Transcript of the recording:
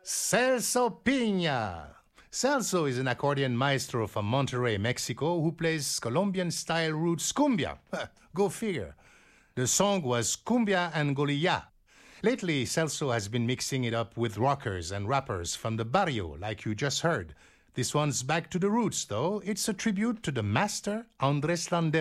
Celso Piña. Celso is an accordion maestro from Monterrey, Mexico, who plays Colombian-style roots cumbia. Go figure. The song was Cumbia Angolilla. Lately, Celso has been mixing it up with rockers and rappers from the barrio, like you just heard. This one's back to the roots, though. It's a tribute to the master, Andres Landero.